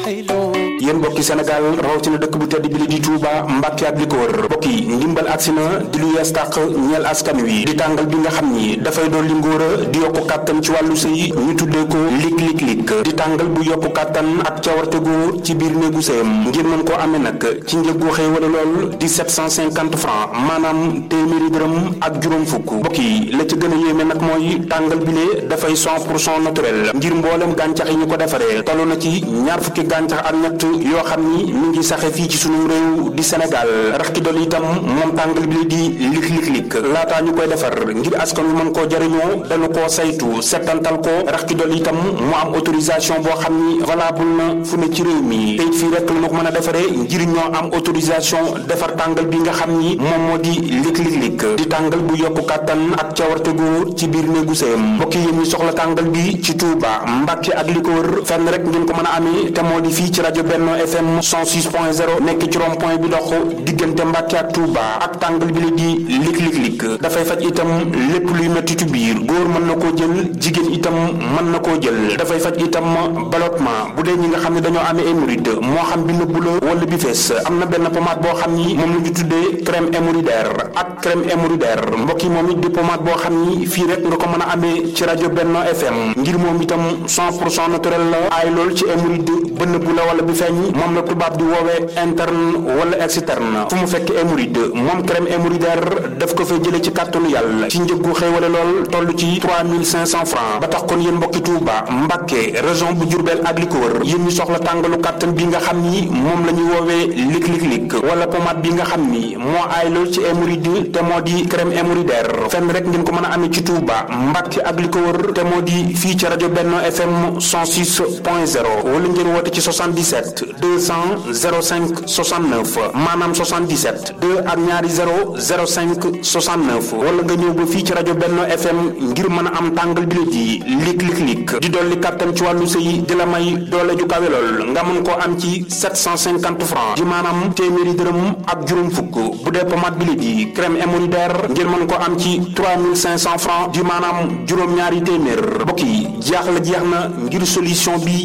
yéen mbokki Sénégal rawatina dëkk bu tedd bi li di Touba Mbàkke ak li ko wër mbokk yi ndimbal agsi na di lu yees tàq ñeel askan wi di tàngal bi nga xam ni dafay dolli ngóora di yokku kàttan ci wàllu sëy ñu tuddee ko lik di tàngal bu yokku kàttan ak cawarte góor ci biir néegu sëyam ngir mën koo amee nag ci njëg gu xëy wala lool di 750 francs maanaam téeméeri dërëm ak juróom fukk mbokk yi la ci gën a yéeme nag mooy tàngal bi lee dafay 100% naturel ngir mboolem gàncax yi ñu ko defaree toll na ci ñaar fukki gàncax ak ñett yoo xam ni mi ngi saxe fii ci sunu réew di Sénégal rax ci dolli itam moom tàngal bi di lik laataa ñu koy defar ngir askan wi mën koo jariñoo dañu koo saytu settantal ko rax ci dolli itam mu am autorisation boo xam ni valable na fu ne ci réew mi te it fii rek la ñu ko mën a defaree ngir ñoo am autorisation defar tàngal bi nga xam ni moom moo di lik di tàngal bu yokku kàttan ak cawarte gu ci biir néegu sëyam mbokk yi ñu soxla tàngal bi ci Touba Mbàkke ak li ko wër fenn rek ngeen ko mën a amee te moo di fii ci rajo Benno FM 106.0 nekk ci rond point bi dox diggante Mbàkke ak Touba ak tàngal bi la di lik dafay faj itam lépp luy mettitu biir góor mën na koo jël jigéen itam mën na koo jël dafay faj itam ballottement bu dee ñi nga xam ne dañoo amee hémorroïde moo xam bi nëbbu la wala bi fees am na benn pommade boo xam ni moom la ñu tuddee crème hémorroïdaire ak crème hémorroïdaire mbokk yi moom it di pommade boo xam ni fii rek nga ko mën a amee ci rajo Benno FM ngir moom itam 100% naturel la aay lool ci hémorroïde ba nëbbu la wala bi feeñ moom la tubaab di woowee interne wala externe fu mu fekk hémorroïde moom crème hémorroïdaire daf ko fay jëlee ci kàttanu yàlla ci njëg gu xéewale lool toll ci 3500 francs ba tax kon yéen mbokki Touba Mbàkke région bu Diourbel ak li ko wër yéen ñu soxla tàngalu kàttan bi nga xam ni moom la ñuy woowee lik wala pommade bi nga xam ni moo aay lool ci hémorroïde te moo di crème hémorroïdaire fenn rek ngeen ko mën a amee ci Touba Mbàkke ak li ko wër te moo di fii ci rajo Benno FM 106.0 wala ngeen woote ci 77 200 05 69 maanaam 77 2 ak ñaari 0 05 69 wala nga ñëw ba fii ci rajo Benno FM ngir mën a am tàngal bi la di lik di dolli kàttan ci wàllu sëy di la may doole ju kawe lool nga mën koo am ci 750 francs di maanaam téeméeri dërëm ak juróom fukk bu dee pommade bi la di crème hémorroïdaire ngir mën koo am ci 3500 francs di maanaam juróom-ñaari téeméer mbokk yi jeex na ngir solution bi